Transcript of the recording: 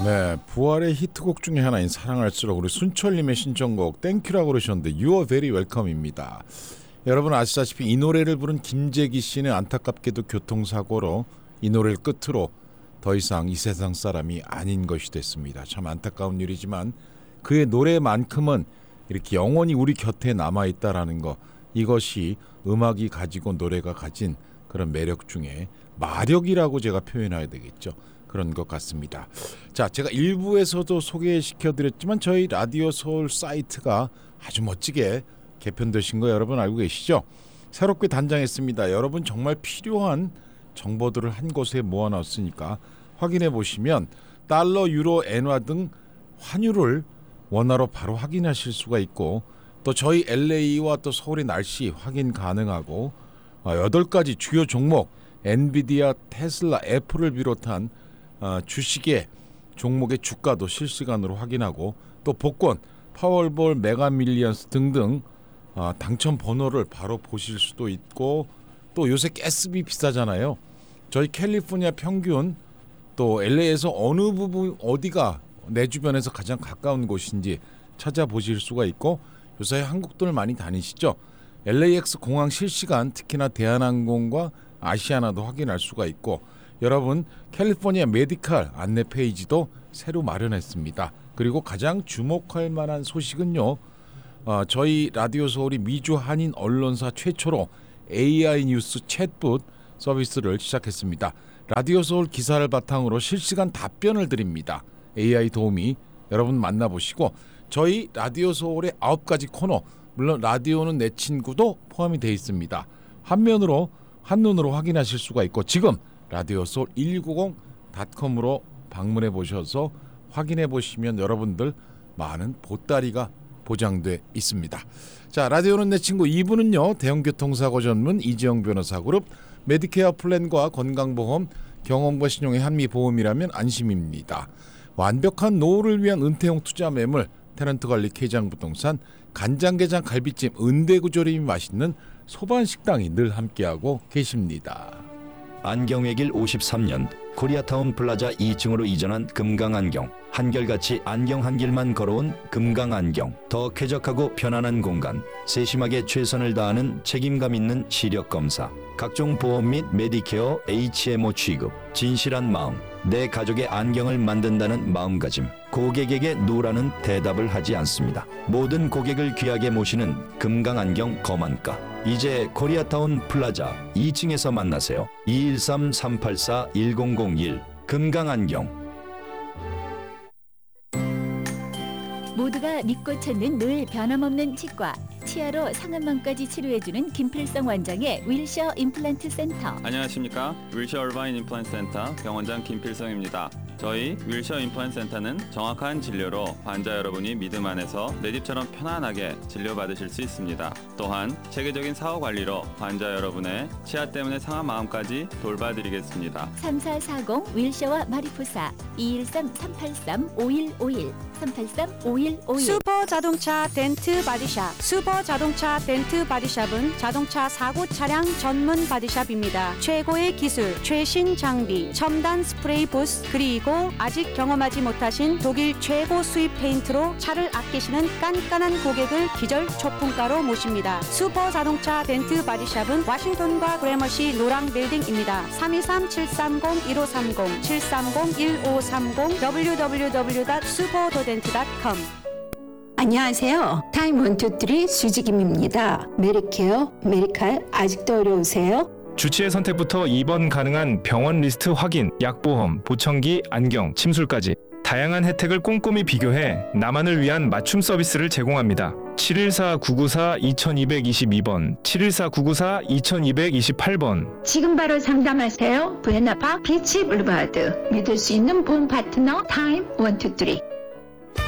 네, 부활의 히트곡 중에 하나인 사랑할수록 우리 순철님의 신청곡 땡큐라고 그러셨는데 You are very welcome입니다. 여러분 아시다시피 이 노래를 부른 김재기 씨는 안타깝게도 교통사고로 이 노래를 끝으로 더 이상 이 세상 사람이 아닌 것이 됐습니다. 참 안타까운 일이지만 그의 노래만큼은 이렇게 영원히 우리 곁에 남아있다라는 거, 이것이 음악이 가지고 노래가 가진 그런 매력 중에 마력이라고 제가 표현해야 되겠죠. 그런 것 같습니다. 자, 제가 1부에서도 소개시켜드렸지만 저희 라디오 서울 사이트가 아주 멋지게 개편되신 거 여러분 알고 계시죠? 새롭게 단장했습니다. 여러분 정말 필요한 정보들을 한 곳에 모아놨으니까 확인해 보시면 달러, 유로, 엔화 등 환율을 원화로 바로 확인하실 수가 있고, 또 저희 LA와 또 서울의 날씨 확인 가능하고 8가지 주요 종목 엔비디아, 테슬라, 애플을 비롯한 주식의 종목의 주가도 실시간으로 확인하고, 또 복권, 파월볼, 메가밀리언스 등등 당첨 번호를 바로 보실 수도 있고, 또 요새 가스비 비싸잖아요. 저희 캘리포니아 평균, 또 LA에서 어느 부분 어디가 내 주변에서 가장 가까운 곳인지 찾아보실 수가 있고, 요새 한국들 많이 다니시죠? LAX 공항 실시간, 특히나 대한항공과 아시아나도 확인할 수가 있고, 여러분 캘리포니아 메디칼 안내 페이지도 새로 마련했습니다. 그리고 가장 주목할 만한 소식은요, 저희 라디오 서울이 미주 한인 언론사 최초로 AI 뉴스 챗봇 서비스를 시작했습니다. 라디오 서울 기사를 바탕으로 실시간 답변을 드립니다. AI 도우미 여러분 만나보시고, 저희 라디오 서울의 9가지 코너, 물론 라디오는 내 친구도 포함이 되어 있습니다. 한눈으로 확인하실 수가 있고, 지금 라디오 서울 190.com으로 방문해 보셔서 확인해 보시면 여러분들 많은 보따리가 보장돼 있습니다. 자, 라디오는 내 친구 2부는요, 대형교통사고 전문 이지영 변호사 그룹, 메디케어 플랜과 건강보험, 경험과 신용의 한미보험이라면 안심입니다. 완벽한 노후를 위한 은퇴형 투자 매물 테넌트관리 K장부동산, 간장게장 갈비찜 은대구조림이 맛있는 소반식당이 늘 함께하고 계십니다. 안경의 길 53년 코리아타운 플라자 2층으로 이전한 금강안경, 한결같이 안경 한 길만 걸어온 금강안경. 더 쾌적하고 편안한 공간, 세심하게 최선을 다하는 책임감 있는 시력검사, 각종 보험 및 메디케어 HMO 취급, 진실한 마음, 내 가족의 안경을 만든다는 마음가짐. 고객에게 노라는 대답을 하지 않습니다. 모든 고객을 귀하게 모시는 금강안경 거만가. 이제 코리아타운 플라자 2층에서 만나세요. 213-384-1001 금강안경. 모두가 믿고 찾는 늘 변함없는 치과, 치아로 상한망까지 치료해주는 김필성 원장의 윌셔 임플란트 센터. 안녕하십니까. 윌셔 얼바인 임플란트 센터 병원장 김필성입니다. 저희 윌셔 임플란트 센터는 정확한 진료로 환자 여러분이 믿음 안에서 내 집처럼 편안하게 진료받으실 수 있습니다. 또한 체계적인 사후 관리로 환자 여러분의 치아 때문에 상한 마음까지 돌봐드리겠습니다. 3440 윌셔와 마리포사 213-383-5151 383-5151. 슈퍼자동차 덴트 바디샵. 슈퍼자동차 덴트 바디샵은 자동차 사고 차량 전문 바디샵입니다. 최고의 기술, 최신 장비, 첨단 스프레이 부스, 그리고 아직 경험하지 못하신 독일 최고 수입 페인트로 차를 아끼시는 깐깐한 고객을 기절 초품가로 모십니다. 슈퍼자동차 덴트 바디샵은 워싱턴과 그래머시 노랑 빌딩입니다. 323-730-1530 730-1530 www.superdoden트.com. 안녕하세요. 타임 123 수지김입니다. 메디케어, 메디칼 아직도 어려우세요? 주치의 선택부터 입원 가능한 병원 리스트 확인, 약보험, 보청기, 안경, 침술까지 다양한 혜택을 꼼꼼히 비교해 나만을 위한 맞춤 서비스를 제공합니다. 714-994-2222번, 714-994-2228번. 지금 바로 상담하세요. 부에나파 비치 블루바드. 믿을 수 있는 보험 파트너 타임 123.